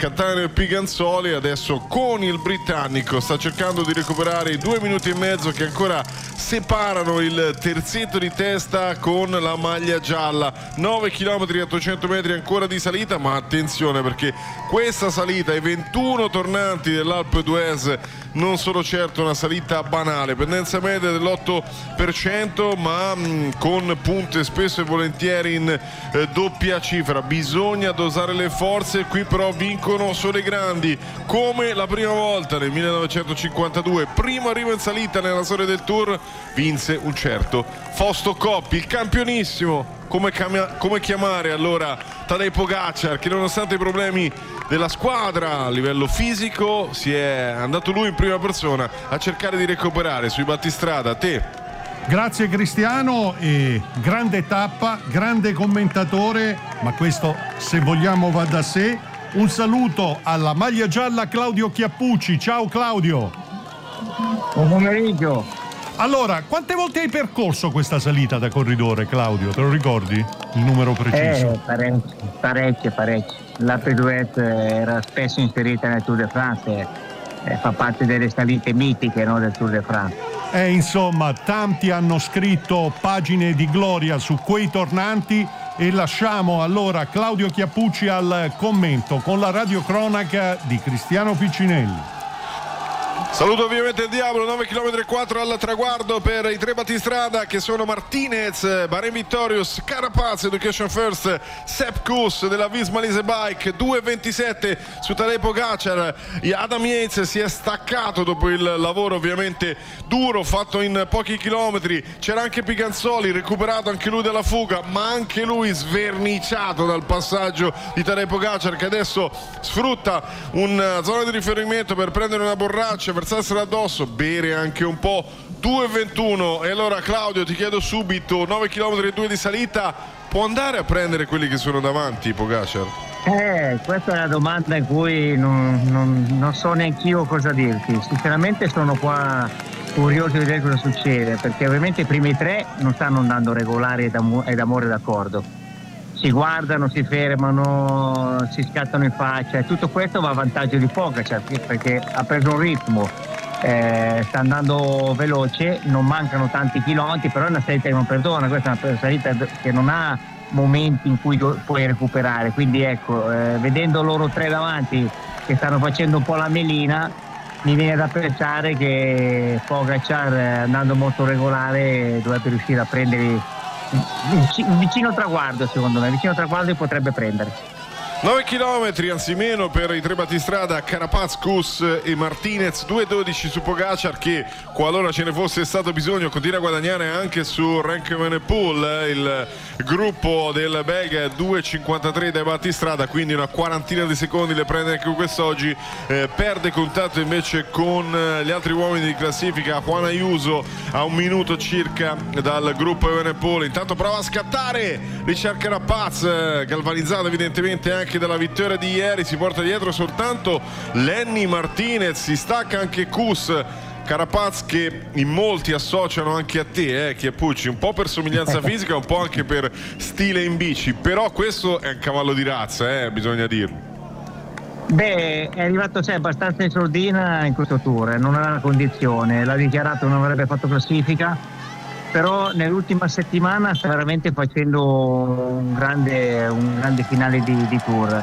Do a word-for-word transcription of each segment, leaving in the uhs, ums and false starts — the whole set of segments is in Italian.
Cattaneo e Piganzoli. Adesso con il britannico sta cercando di recuperare i due minuti e mezzo che ancora separano il terzetto di testa con la maglia gialla. Nove chilometri e ottocento metri ancora di salita, ma attenzione perché questa salita ai ventuno tornanti dell'Alpe d'Huez non sono certo una salita banale, pendenza media dell'otto per cento, ma mh, con punte spesso e volentieri in eh, doppia cifra. Bisogna dosare le forze, qui però vincono solo i grandi, come la prima volta nel millenovecentocinquantadue, primo arrivo in salita nella storia del Tour, vinse un certo Fausto Coppi, il campionissimo. Come, chiama, come chiamare allora Tadej Pogačar, che nonostante i problemi della squadra a livello fisico si è andato lui in prima persona a cercare di recuperare sui battistrada. Te. Grazie Cristiano, e grande tappa, grande commentatore, ma questo se vogliamo va da sé. Un saluto alla maglia gialla Claudio Chiappucci. Ciao Claudio. Buon pomeriggio. Allora, quante volte hai percorso questa salita da corridore, Claudio? Te lo ricordi? Il numero preciso? Eh, parecchie, parecchie, parecchie. L'Alpe d'Huez era spesso inserita nel Tour de France, eh, fa parte delle salite mitiche, no, del Tour de France. Eh, insomma, tanti hanno scritto pagine di gloria su quei tornanti e lasciamo allora Claudio Chiappucci al commento con la radiocronaca di Cristiano Piccinelli. Saluto ovviamente il Diavolo, nove chilometri e quattro al traguardo per i tre battistrada che sono Martinez, Bahrain Victorious, Carapaz, Education First, Sepp Kuss della Visma Lease Bike, due ventisette su Tadej Pogačar. Adam Yates si è staccato dopo il lavoro ovviamente duro fatto in pochi chilometri. C'era anche Piganzoli, recuperato anche lui dalla fuga, ma anche lui sverniciato dal passaggio di Tadej Pogačar, che adesso sfrutta una zona di riferimento per prendere una borraccia, versarsela addosso, bere anche un po'. Due ventuno. E allora Claudio, ti chiedo subito, nove chilometri e due di salita, può andare a prendere quelli che sono davanti Pogačar? Eh, questa è una domanda in cui non, non, non so neanch'io cosa dirti. Sinceramente sono qua curioso di vedere cosa succede, perché ovviamente i primi tre non stanno andando regolari ed, am- ed amore d'accordo. Si guardano, si fermano, si scattano in faccia, e tutto questo va a vantaggio di Pogačar perché ha preso un ritmo, eh, sta andando veloce, non mancano tanti chilometri, però è una salita che non perdona, questa è una salita che non ha momenti in cui puoi recuperare, quindi ecco, eh, vedendo loro tre davanti che stanno facendo un po' la melina, mi viene da pensare che Pogačar, andando molto regolare, dovrebbe riuscire a prendere un vicino traguardo, secondo me, vicino traguardo potrebbe prendere. nove chilometri, anzi meno, per i tre battistrada, Carapaz, Kuss e Martinez, due dodici su Pogačar, che qualora ce ne fosse stato bisogno continua a guadagnare anche su Rank Evenepoel, il gruppo del belga, due cinquantatré dai battistrada, quindi una quarantina di secondi le prende anche quest'oggi. Eh, perde contatto invece con gli altri uomini di classifica, Juan Ayuso a un minuto circa dal gruppo Evenepoel. Intanto prova a scattare Richard Carapaz, galvanizzato evidentemente anche dalla vittoria di ieri, si porta dietro soltanto Lenny Martinez, si stacca anche Kuss. Carapaz, che in molti associano anche a te, eh, Chiappucci, un po' per somiglianza fisica, un po' anche per stile in bici, però questo è un cavallo di razza, eh, bisogna dirlo. Beh, è arrivato cioè, abbastanza in sordina in questo tour, non ha la condizione, l'ha dichiarato, non avrebbe fatto classifica, però nell'ultima settimana sta veramente facendo un grande, un grande finale di, di tour.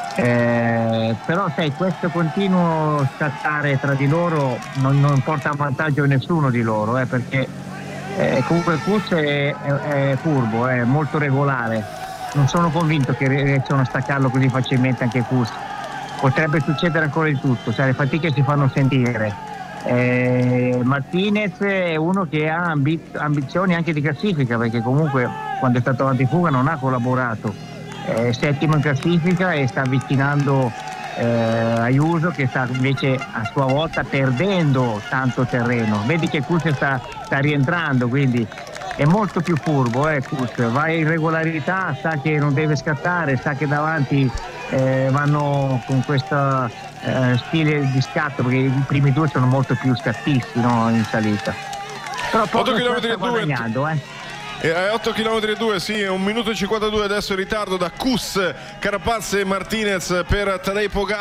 Eh, però sai, questo continuo scattare tra di loro non, non porta a vantaggio nessuno di loro, eh, perché eh, comunque il Kuss è, è, è furbo, è molto regolare, non sono convinto che riescano a staccarlo così facilmente anche Kuss. Potrebbe succedere ancora di tutto, cioè le fatiche si fanno sentire. Eh, Martinez è uno che ha ambi- ambizioni anche di classifica, perché comunque quando è stato avanti fuga non ha collaborato, è settimo in classifica e sta avvicinando eh, Ayuso, che sta invece a sua volta perdendo tanto terreno. Vedi che Kuss sta, sta rientrando, quindi è molto più furbo, eh, Kuss va in regolarità, sa che non deve scattare, sa che davanti eh, vanno con questo eh, stile di scatto, perché i primi due sono molto più scattisti, no, in salita. Però otto chilometri sta guadagnando, eh. E a otto chilometri e due, sì, un minuto e cinquantadue adesso in ritardo da Kuss, Carapaz e Martinez per Tadej Pogačar.